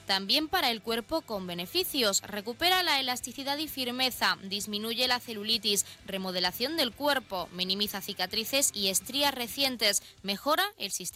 también para el cuerpo con beneficios. Recupera la elasticidad y firmeza, disminuye la celulitis, remodelación del cuerpo, minimiza cicatrices y estrías recientes, mejora el sistema